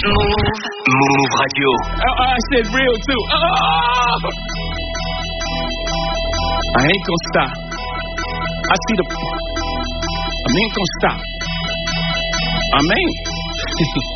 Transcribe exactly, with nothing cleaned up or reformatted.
Move, Move Radio. Oh, I said real too. Oh! I ain't gonna stop. I see the. I ain't gonna stop. I mean.